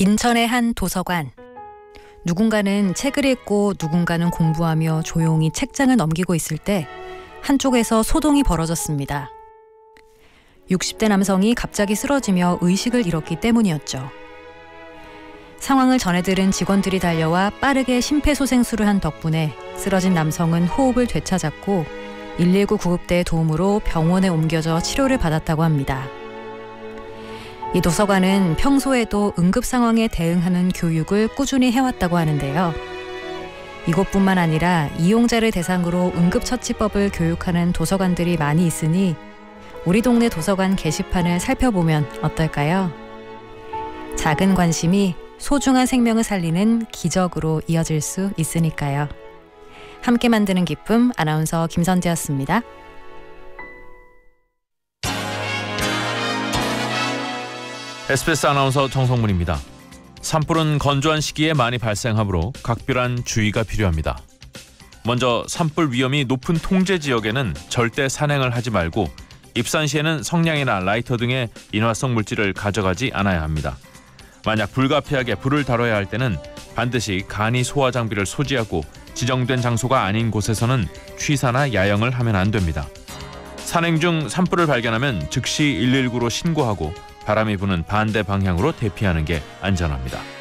인천의 한 도서관. 누군가는 책을 읽고 누군가는 공부하며 조용히 책장을 넘기고 있을 때 한쪽에서 소동이 벌어졌습니다. 60대 남성이 갑자기 쓰러지며 의식을 잃었기 때문이었죠. 상황을 전해들은 직원들이 달려와 빠르게 심폐소생술을 한 덕분에 쓰러진 남성은 호흡을 되찾았고 119 구급대의 도움으로 병원에 옮겨져 치료를 받았다고 합니다. 이 도서관은 평소에도 응급 상황에 대응하는 교육을 꾸준히 해왔다고 하는데요. 이곳뿐만 아니라 이용자를 대상으로 응급처치법을 교육하는 도서관들이 많이 있으니 우리 동네 도서관 게시판을 살펴보면 어떨까요? 작은 관심이 소중한 생명을 살리는 기적으로 이어질 수 있으니까요. 함께 만드는 기쁨, 아나운서 김선재였습니다. SBS 아나운서 정성문입니다. 산불은 건조한 시기에 많이 발생하므로 각별한 주의가 필요합니다. 먼저 산불 위험이 높은 통제 지역에는 절대 산행을 하지 말고 입산 시에는 성냥이나 라이터 등의 인화성 물질을 가져가지 않아야 합니다. 만약 불가피하게 불을 다뤄야 할 때는 반드시 간이 소화 장비를 소지하고 지정된 장소가 아닌 곳에서는 취사나 야영을 하면 안 됩니다. 산행 중 산불을 발견하면 즉시 119로 신고하고 바람이 부는 반대 방향으로 대피하는 게 안전합니다.